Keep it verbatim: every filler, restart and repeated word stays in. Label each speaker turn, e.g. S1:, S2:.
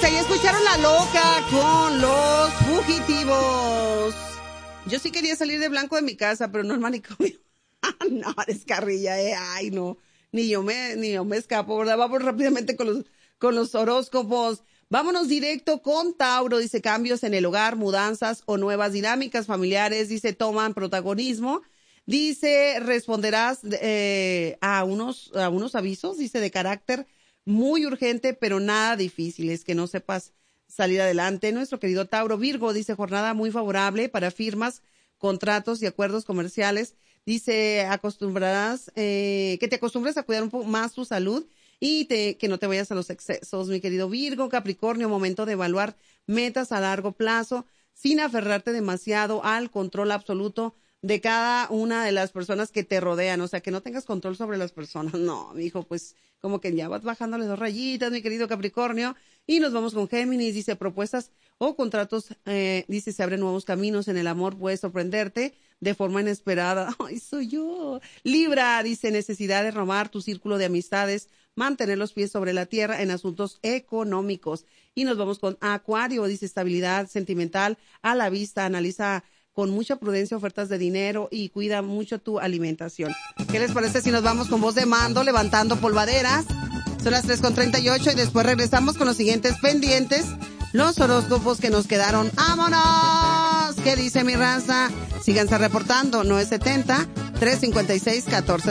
S1: Pues ahí escucharon La Loca con Los Fugitivos. Yo sí quería salir de blanco de mi casa, pero no el manicomio. No, descarrilla, eh. Ay, no. Ni yo me, ni yo me escapo, ¿verdad? Vamos rápidamente con los, con los horóscopos. Vámonos directo con Tauro. Dice, cambios en el hogar, mudanzas o nuevas dinámicas familiares. Dice, toman protagonismo. Dice, responderás eh, a unos, a unos avisos, dice, de carácter muy urgente, pero nada difícil. Es que no sepas salir adelante. Nuestro querido Tauro. Virgo dice, jornada muy favorable para firmas, contratos y acuerdos comerciales. Dice, acostumbrarás, eh, que te acostumbres a cuidar un poco más tu salud y te, que no te vayas a los excesos, mi querido Virgo. Capricornio, momento de evaluar metas a largo plazo sin aferrarte demasiado al control absoluto de cada una de las personas que te rodean. O sea, que no tengas control sobre las personas. No, mi hijo, pues como que ya vas bajándole dos rayitas, mi querido Capricornio. Y nos vamos con Géminis. Dice, propuestas o contratos, eh, dice, se abren nuevos caminos en el amor, puedes sorprenderte de forma inesperada. Ay, soy yo. Libra, dice, necesidad de romper tu círculo de amistades, mantener los pies sobre la tierra en asuntos económicos. Y nos vamos con Acuario. Dice, estabilidad sentimental a la vista, analiza con mucha prudencia ofertas de dinero y cuida mucho tu alimentación. ¿Qué les parece si nos vamos con voz de mando, levantando polvaderas? Son las tres con treinta y ocho y después regresamos con los siguientes pendientes, los horóscopos que nos quedaron. ¡Vámonos! ¿Qué dice mi raza? Síganse reportando, nueve setenta, tres cincuenta y seis, catorce